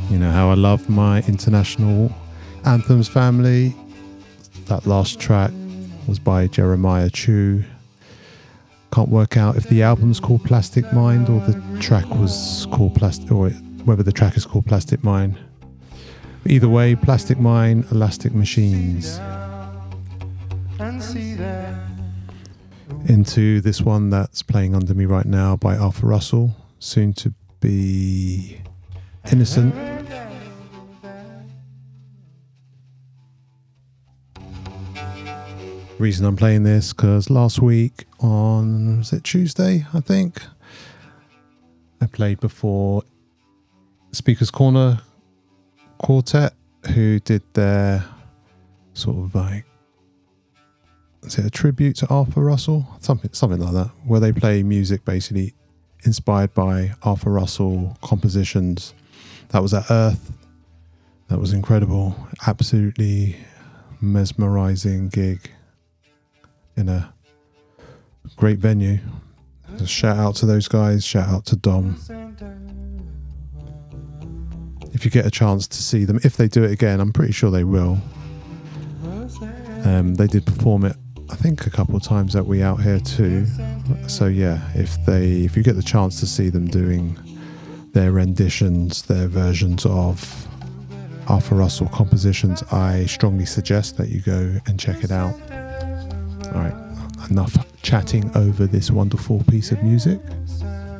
You know how I love my international anthems family. That last track was by Jeremiah Chu. Can't work out if the album's called Plastic Mind or the track was called Plastic, or whether the track is called Plastic Mind. Either way, Plastic Mind, Elastic Machines. Into this one that's playing under me right now by Arthur Russell, soon to be Innocent. Reason I'm playing this because last week on, was it Tuesday, I think, I played before Speaker's Corner Quartet, who did their sort of like, is it a tribute to Arthur Russell? Something like that, where they play music basically inspired by Arthur Russell compositions. That was at Earth. That was incredible. Absolutely mesmerizing gig in a great venue. Just shout out to those guys, shout out to Dom. If you get a chance to see them, if they do it again, I'm pretty sure they will. They did perform it, I think, a couple of times at We Out Here too. So yeah, if you get the chance to see them doing their renditions, their versions of Arthur Russell compositions, I strongly suggest that you go and check it out. Alright, enough chatting over this wonderful piece of music.